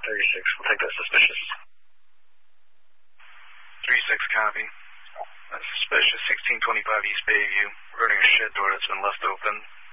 36, we'll take that suspicious. 36, copy. That's suspicious, 1625 East Bayview, regarding a shed door that's been left open.